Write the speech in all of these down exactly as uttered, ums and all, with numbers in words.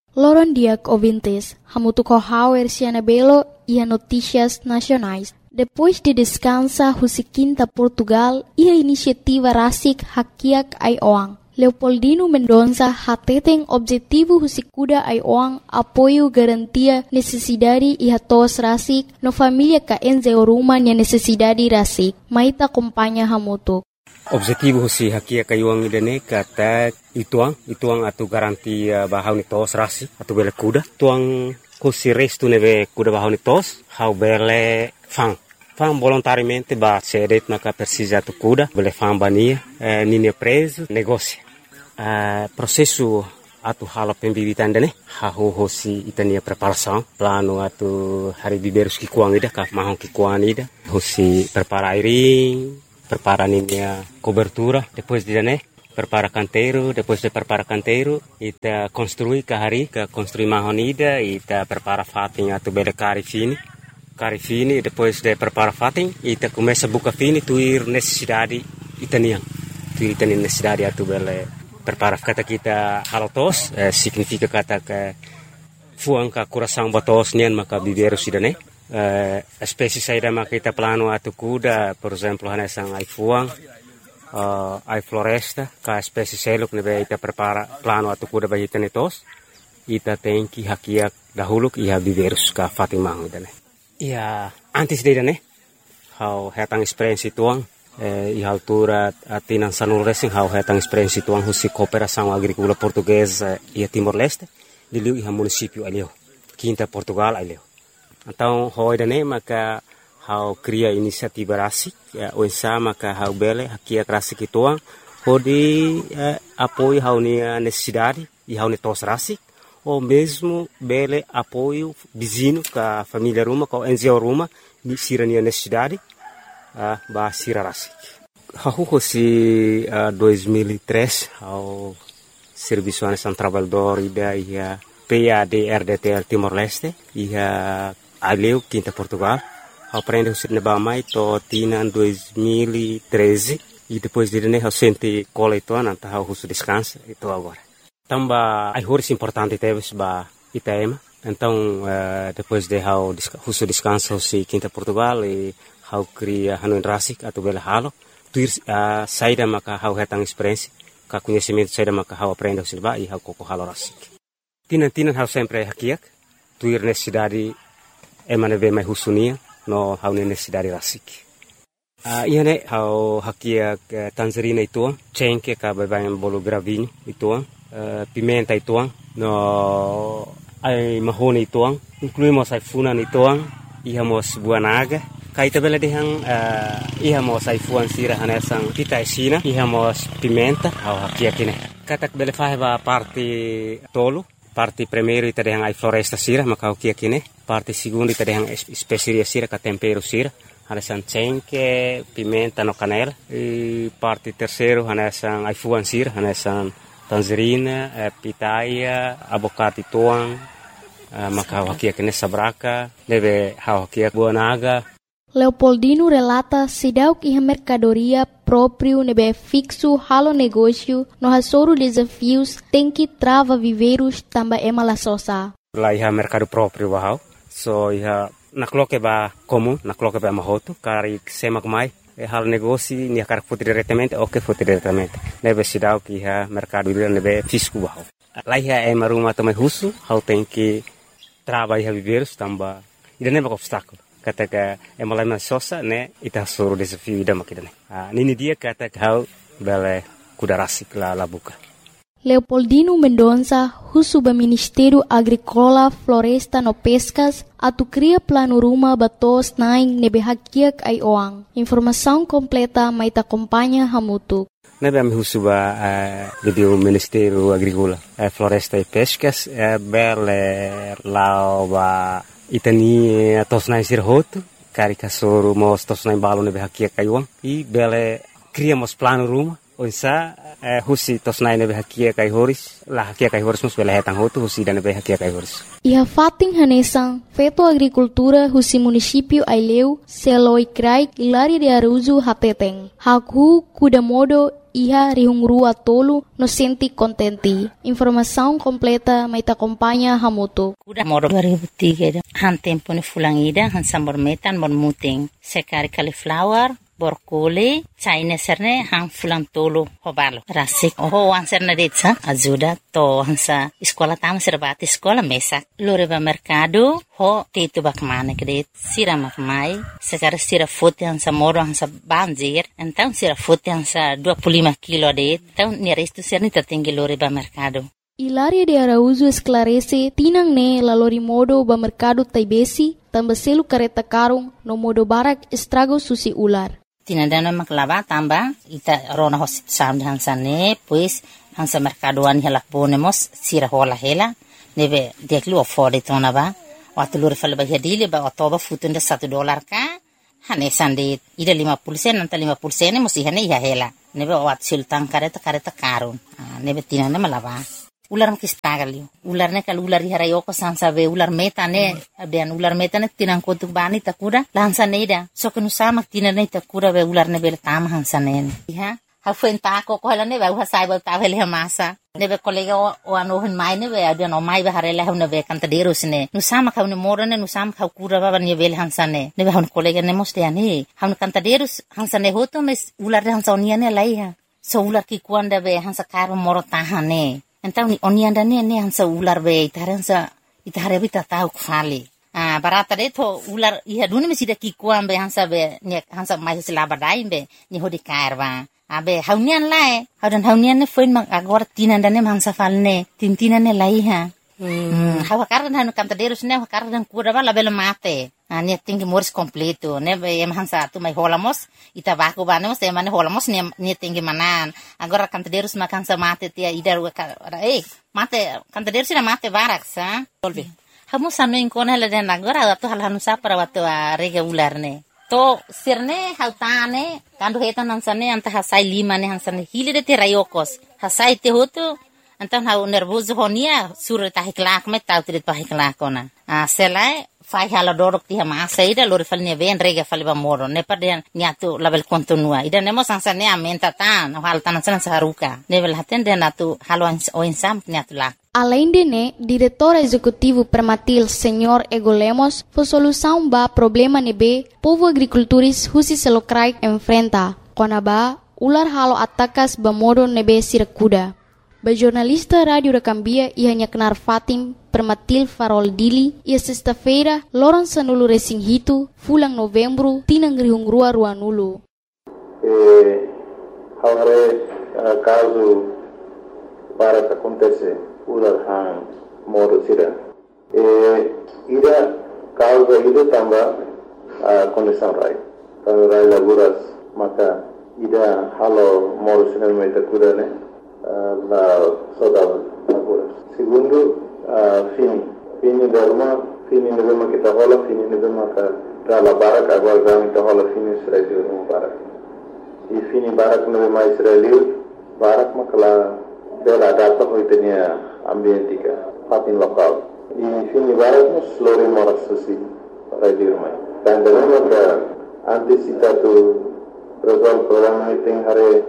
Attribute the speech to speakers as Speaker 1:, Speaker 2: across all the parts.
Speaker 1: Loron diak ouvintes, hamutu corral erciana belo e a notícias nacionais. Depois de descansa Husiquinta Portugal e a iniciativa Rasik Hakiak Aioang. Leopoldino Mendonça hateten objetivo Husikuda Aioang apoio garantia necessidade e hatos Rasik no família ka enzeoruma nia necessidade Rasik. Maita acompanha hamutu.
Speaker 2: Objetivo si hakia kayuang idane kata ituang ituang atu garantia bahau ni tos rasi atu bele kuda tuang kusi restu neve kuda bahau ni tos hau bele fang fang volontariamente ba sedet naka persisa tu kuda bele fang bania eh, nini preso negócio eh, processo atu hala pembibitan dane hau hosi itania preparação plano atu hari biberus ki kuang ida ka mahong ki kuang ida hosi prepara airing prepara a cobertura, depois de né, prepara canteiro, depois de prepara canteiro, ita construi kahari, ka construi mahonida, ita prepara fatin atu bele cari fini, cari fini, depois de prepara fatin, ita começa buka fini, tuir necessidade itaniang, tuir itani necessidade atu bele prepara kata kita halotos, eh, significa kata que fuang ka coração batos nian maka biberu sidane. Uh, espécie saída maka kita plano atu kuda, por exemplo, hanesang ai fuang, uh, ai floresta, ka espécie seluk nebe ita prepara plano atu kuda bagi tenetos, ita tenki hakiak dahuluk iha biverus ka fatimang idane. Ia antes de idane, hau hetang experiência tuang, eh, iha altura atinan sanul racing hau hetang experiência tuang husi cooperação agrícola portuguesa ia Timor-Leste, diliu iha município alio, Quinta Portugal alio. Então, hoi dane maka hau cria inisiativa rasik, ya, oensa maka hau bele hakia rasik ituang, hodi eh, apoio hau ni necessidade e hau ni tos rasik, ou mesmo bele apoio vizinho ka família ruma, ka enzio ruma, ni sira ni necessidade, uh, ba sira rasik. Hau hosi uh, dois mil e três, hau Serviço Nacional Trabalhador ida ia P A D R D T L Timor-Leste, ia Aleu, Quinta Portugal, aprende o sir nebamai to tina dois mil e treze e depois de né eu sente cola e toa nanta hau husu descansa e to agora. Tamba ai horas importante teve ba Itaema, então uh, depois de hau husu descansa o Quinta Portugal e hau cria hanuin rasik atau bela halo, tuir uh, saída maka hau hetang experiência, ka conhecimento saída maka hau aprende o sir ba e hau koko halo rasik. Tina tina hau sempre hakiak, tuir necessidade emane ve mai husunia no hau necessidade rasik. Uh, ia ne hau hakia uh, tangerina ituang, cengke ka babayan bolo gravinho ituang, uh, pimenta ituang, no ai mahoni ituang, incluímos ai funan ituang, iha mos buanaga, kai tabela dehang uh, iha mos ai fuan sira hanesang kita esina, iha mos pimenta hau hakia kine. Katak bele faheba parte tolo, parte primeiro ita dehang ai floresta sira maka hakia kine. Parte segundo ita dehang especiaria sira ka tempero sira, hanesang cengke, pimenta no canela. E parte terceiro hanesang ai fuan sira, hanesang tangerina, eh, pitaia, abocate tuang, eh, maka hakia kine sabraka, deve hakia buanaga.
Speaker 1: Leopoldino relata sidauk iha mercadoria próprio nebe fixo halo negócio no hasoro desafios tem que trava viveiros tamba ema la sosa.
Speaker 2: Lá iha mercado próprio bahau, so iha nakloke ba comum, nakloke ba mahoto, kari semak mai, e halo negócio ni kar foto diretamente ou que foto diretamente. Nebe sidauk iha mercado nebe fisco bahau. Lá iha ema rumah tamai husu, hau tem que trava iha viveiros tamba, ida neba obstáculo. Kata ka emalai sosa ne ita suru desafio ida makidane. Ah nini dia kata kau bele kuda rasik la la buka.
Speaker 1: Leopoldino Mendonça, husuba Ministério Agrícola, Floresta no Pescas, atu cria plano ruma batos naing nebe hakiak ai oang. Informação completa mai ta acompanha hamutu.
Speaker 2: Nebe ami husuba uh, do Ministério Agrícola, uh, Floresta e Pescas, uh, bele lao ba itani tosnai sirhoto, kari kasoro mos tosnai balo nebe hakia kayuang, i bele criamos plano ruma, onsa eh, husi tosnai nebe hakia kay horis, la hakia kay horis mos bele hetang hoto, husi da nebe hakia kay horis.
Speaker 1: Iha fating hanesang, feto agricultura husi município Aileu, Seloi Krai, Ilaria de Aruzu hateteng. Haku kuda modo iha rihungrua tolu no senti contenti. Informação completa mai te acompanha hamutu.
Speaker 3: Udah moro dua ribu tiga han tempo ni fulangida han sambor metan mor muting sekari cauliflower borkoli China serne han fulang tolu hobalo rasik oh wan serne detsa ajuda to hansa sekolah tam serbati sekolah mesak lore ba mercado ho tetu bak mane kret sira mak mai sekar sira fote hansa moro hansa banjir então sira fote hansa dua puluh lima kilo det então ni resto serne tatinggi lore ba mercado.
Speaker 1: Hilaria de Araújo esclarece tinang ne lalori modo ba mercado taibesi tambah selu kareta karung no modo barak estrago susi ular.
Speaker 3: Tinandana maklaba tamba ita rona hosit sam hansa ne pues hansa mercadoan hela ponemos sira hola hela nebe deklu afford tona ba watulur fal ba hadile ba otoba futunda satu dolar ka hane sande ida lima puluh sen nanta lima puluh sen musi hane ya hela nebe wat sultan kareta kareta karun nebe tinanda malaba ular makistagali ular ne kal ular harayo ko sansa be ular meta ne abian ular meta ne tinang ko tu bani takura lansa ne da so kenu sama tinan ne takura be ular ne be tam hansa ne ha ha fuenta ko ko hala ne ba ha sai ba ta vele masa ne be kolega o ano hin mai ne be abian o mai be harela ne be kanta deros ne nu sama ka ne moro ne nu sama ka kura ba ne be hansa ne ne be han kolega ne moste ani han kanta deros hansa ne hoto mes ular hansa onia ne lai ha so ular ki kuanda be hansa karo moro tahane. Então ni onianda ne ne hansa ular be itaransa itare bita tau kfali ah barata de to ular iha duni mesida ki kuam be hansa be ne hansa mai sila badai be ni hodi karwa abe haunian lae haudan haunian ne foin mang agora tinanda ne hansa falne tintina ne lai ha hmm hawa kardan hanu kantaderos ne kardan kura bala bela mate ah ne tingi mors completo ne be em hansa tu mai holamos ita baku banemos e mane holamos ne ne tingi manan agora kantaderos makan sa mate tia idar eh mate kantaderos na mate barak sa solve hamu sanu inkona la den agora tu hal hanu sa para watu regular ne to sirne hautane kandu hetan hansane anta hasai lima ne hansane hilide te rayokos hasai te hotu antan hau nervoso honia sur ta hiklak met tau trit pa hiklak ona a selai fai hala dorok ti ma saida lor fal ne ven rega fal ba moro ne perden niatu label kontinua ida nemo sansa ne amenta tan hal tan san saruka ne vel haten den atu halo o insam niatu la.
Speaker 1: Além de né, diretor executivo Permatil, senhor Ego Lemos, foi solução ba problema nebe povo agricultores husi selokrai enfrenta. Kona ba ular halo atakas ba modo nebe sirakuda. Ba jornalista Rádio da Cambia ia hanya kenar Fatim Permatil Farol Dili ia sexta-feira loran sanulu resing hitu fulang novembro tinang rihungrua ruanulu.
Speaker 4: Eh, haware uh, caso para que acontece ular hang modo sira. Eh, ida causa ida tamba uh, condição rai. Kalau rai laburas maka ida halo modo sira mai takuda ne la saudade laburas. Segundo, uh, fini. Fini derma, fini nebema kita hola, fini nebema ka dala barak agora gami kita hola fini Israel no barak. E fini barak nebema Israel barak makala bela data hoitenia ambientika fatin lokal. E fini barak nos lori moras susi radio mai. Dan derma ka antisipatu resolve problema tem hare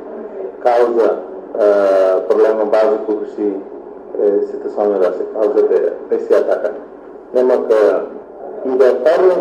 Speaker 4: causa Uh, problema básico si eh, situação da causa de esse ataque. Lembra que ainda para